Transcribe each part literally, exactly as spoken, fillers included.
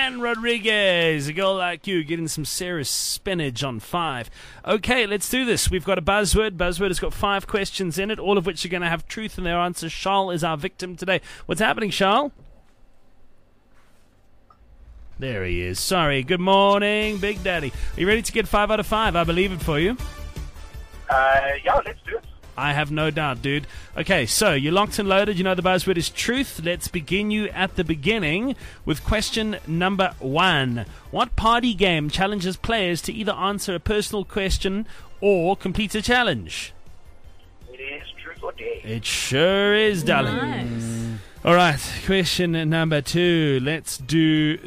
Anne Rodriguez, a girl like you, getting some serious spinach on five. Okay, let's do this. We've got a buzzword. Buzzword has got five questions in it, all of which are going to have truth in their answers. Charles is our victim today. What's happening, Charles? There he is. Sorry. Good morning, Big Daddy. Are you ready to get five out of five? I believe it for you. Uh, yeah, let's do it. I have no doubt, dude. Okay, so you're locked and loaded. You know the buzzword is truth. Let's begin you at the beginning with question number one. What party game challenges players to either answer a personal question or complete a challenge? It is truth or dare. It sure is, darling. Nice. All right, question number two. Let's do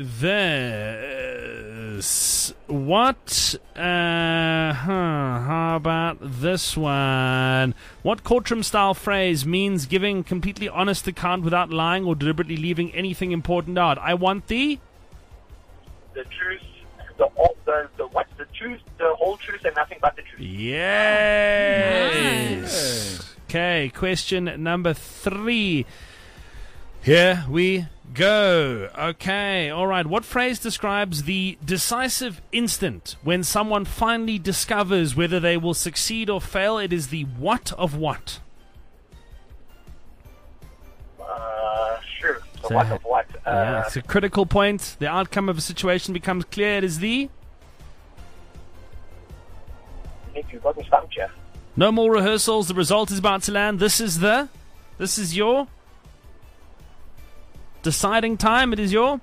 this. What, uh, huh, how about this one? What courtroom-style phrase means giving completely honest account without lying or deliberately leaving anything important out? I want the... The truth, the, all, the, the, what's the truth, the whole truth and nothing but the truth. Yes. Nice. Okay, question number three. Here we go. Okay, all right. What phrase describes the decisive instant when someone finally discovers whether they will succeed or fail? It is the what of what? Uh, sure. The So, what of what? Uh, yeah, it's a critical point. The outcome of a situation becomes clear. It is the... Nick, you've got me stumped here. No more rehearsals. The result is about to land. This is the... This is your... deciding time. It is your...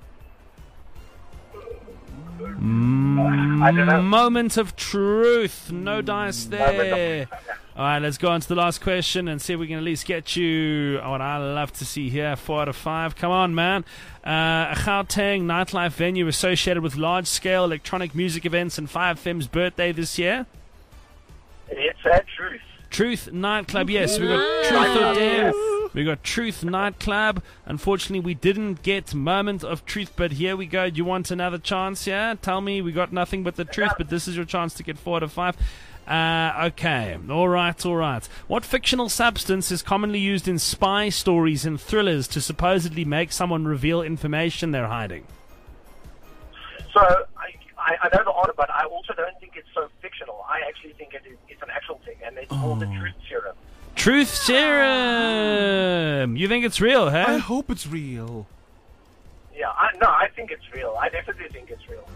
I don't know. Moment of truth. No dice there. All right, let's go on to the last question and see if we can at least get you what I love to see here. Four out of five. Come on, man. Uh, a Gauteng nightlife venue associated with large-scale electronic music events and five Fem's birthday this year. It's a truth. Truth Nightclub. Yes, we got Truth or Dare. We got Truth Nightclub. Unfortunately, we didn't get Moment of Truth, but here we go. Do you want another chance here? Tell me we got nothing but the truth, but this is your chance to get four out of five. Uh, okay. All right, all right. What fictional substance is commonly used in spy stories and thrillers to supposedly make someone reveal information they're hiding? So, I, I, I know the answer, but I also don't think it's so fictional. I actually think it is, it's an actual thing, and it's called the truth serum. Truth Serum! You think it's real, huh? I hope it's real. Yeah, I, no, I think it's real. I definitely think it's real.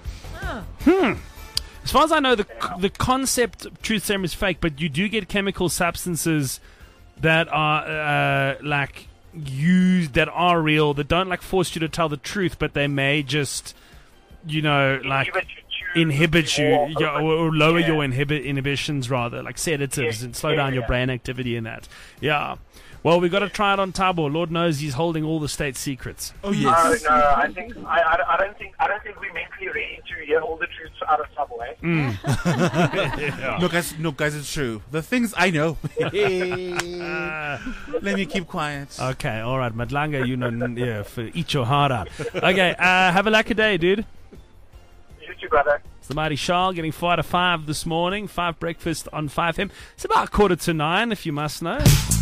As far as I know, the the concept of truth serum is fake, but you do get chemical substances that are uh, like used that are real, that don't like force you to tell the truth, but they may just, you know, like Inhibit you, inhibit you, or, yeah, or, or lower yeah. your inhibi- inhibitions rather, like sedatives, Yeah, and slow yeah, down your yeah. brain activity in that. Yeah. Well, we've got to try it on Tabo. Lord knows he's holding all the state secrets. Oh No, yes. no, I think I, I, I don't think I don't think we're mentally ready to hear all the truths out of trouble, eh? No guys, no guys, it's true. The things I know. Let me keep quiet. Okay, all right, Madlanga, you know, n- yeah, for, eat your heart out. Okay, uh, have a lucky day, dude. You too, brother. It's the mighty Charles getting five to five this morning. Five breakfast on five M. It's about quarter to nine, if you must know.